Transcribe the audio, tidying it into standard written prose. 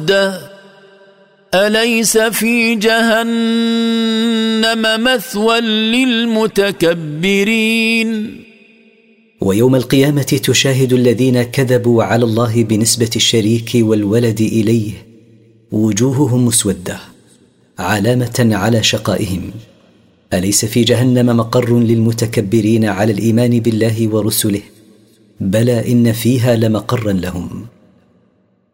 أليس في جهنم مثوى للمتكبرين. ويوم القيامة تشاهد الذين كذبوا على الله بنسبة الشريك والولد إليه وجوههم مسودة علامة على شقائهم. أليس في جهنم مقر للمتكبرين على الإيمان بالله ورسله؟ بلى إن فيها لمقرا لهم.